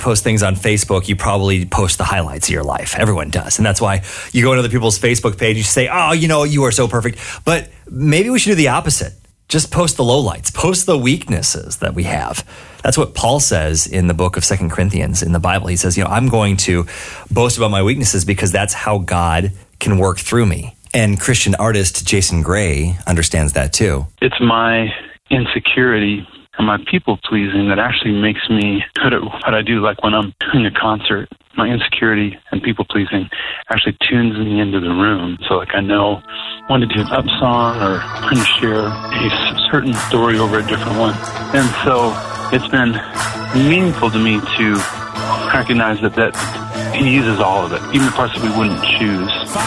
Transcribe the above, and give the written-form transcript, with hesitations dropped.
post things on Facebook, you probably post the highlights of your life. Everyone does. And that's why you go into other people's Facebook page, you say, oh, you are so perfect. But maybe we should do the opposite. Just post the lowlights, post the weaknesses that we have. That's what Paul says in the book of 2 Corinthians in the Bible. He says, I'm going to boast about my weaknesses because that's how God can work through me. And Christian artist Jason Gray understands that too. It's my insecurity and my people-pleasing that actually makes me good at what I do. Like when I'm doing a concert, my insecurity and people-pleasing actually tunes me into the room. So like I know when to do an up song or when to share a certain story over a different one. And so it's been meaningful to me to recognize that he uses all of it, even the parts that we wouldn't choose.